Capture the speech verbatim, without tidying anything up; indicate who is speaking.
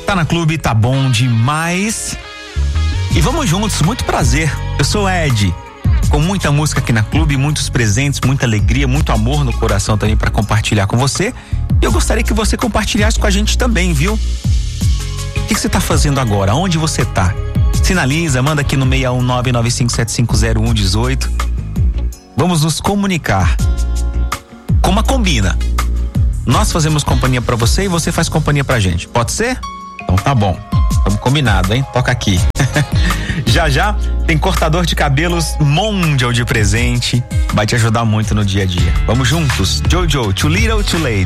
Speaker 1: Tá na Clube, tá bom demais. E vamos juntos, muito prazer. Eu sou o Ed, com muita música aqui na Clube, muitos presentes, muita alegria, muito amor no coração também para compartilhar com você. E eu gostaria que você compartilhasse com a gente também, viu? O que, que você tá fazendo agora? Onde você tá? Sinaliza, manda aqui no seis um nove nove cinco sete cinco zero um um oito. Vamos nos comunicar. Como a combina. Nós fazemos companhia pra você e você faz companhia pra gente. Pode ser? Então tá bom. Estamos combinado, hein? Toca aqui. Já já tem cortador de cabelos Mondial de presente. Vai te ajudar muito no dia a dia. Vamos juntos. Jojo, Too Little, Too Late.